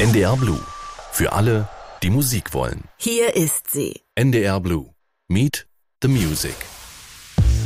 NDR Blue. Für alle, die Musik wollen. Hier ist sie. NDR Blue. Meet the Music.